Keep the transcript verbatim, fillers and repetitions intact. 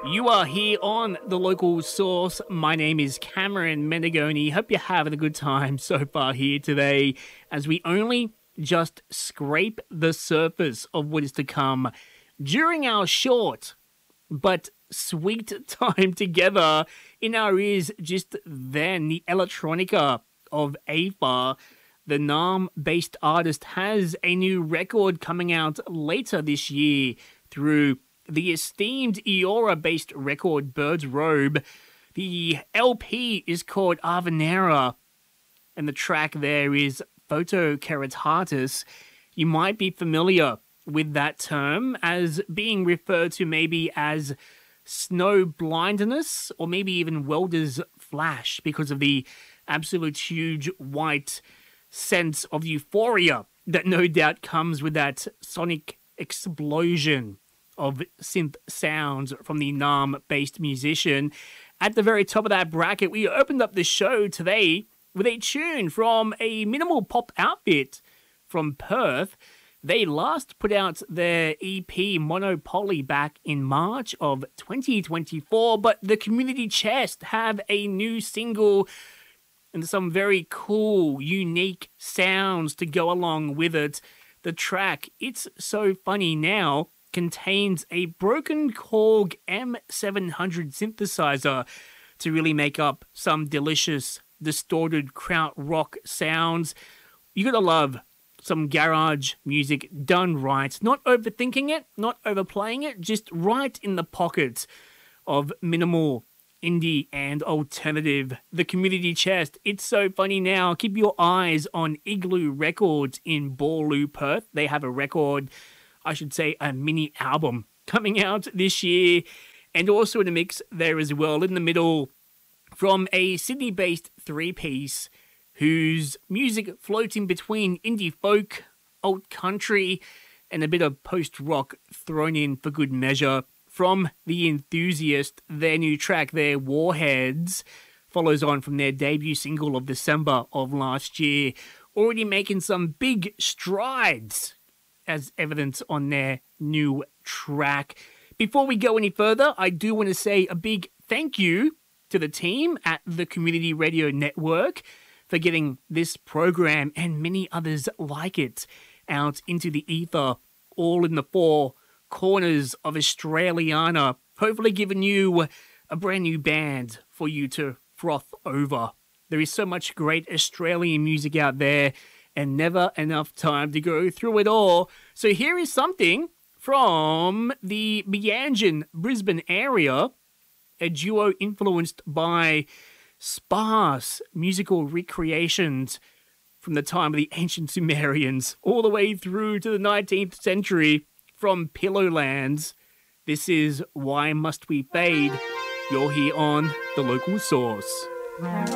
You are here on The Local Source. My name is Cameron Menegoni. Hope you're having a good time so far here today as we only just scrape the surface of what is to come during our short but sweet time together. In our ears just then, the electronica of Afa, the Naarm-based artist, has a new record coming out later this year through the esteemed Eora-based record Bird's Robe. The L P is called Avenera, and the track there is Photokeratatis. You might be familiar with that term as being referred to maybe as snow blindness or maybe even welder's flash because of the absolute huge white sense of euphoria that no doubt comes with that sonic explosion of synth sounds from the Naarm-based musician. At the very top of that bracket, we opened up the show today with a tune from a minimal pop outfit from Perth. They last put out their E P Monopoly back in March of twenty twenty-four, but the Community Chest have a new single and some very cool, unique sounds to go along with it. The track, It's So Funny Now, contains a broken Korg M seven hundred synthesizer to really make up some delicious, distorted krautrock sounds. You gotta love some garage music done right. Not overthinking it, not overplaying it, just right in the pocket of minimal indie and alternative. The Community Chest, It's So Funny Now. Keep your eyes on Igloo Records in Borloo, Perth. They have a record, I should say a mini album coming out this year, and also in the mix there as well in the middle from a Sydney-based three-piece whose music floating between indie folk, alt country, and a bit of post-rock thrown in for good measure. From The Enthusiast, their new track there, Warheads, follows on from their debut single of December of last year, already making some big strides as evidence on their new track. Before we go any further, I do want to say a big thank you to the team at the Community Radio Network for getting this program and many others like it out into the ether, all in the four corners of Australiana, hopefully giving you a brand new band for you to froth over. There is so much great Australian music out there, and never enough time to go through it all. So here is something from the Meanjin, Brisbane area, a duo influenced by sparse musical recreations from the time of the ancient Sumerians all the way through to the nineteenth century from Pillowlands. This is Why Must We Fade? You're here on The Local Source.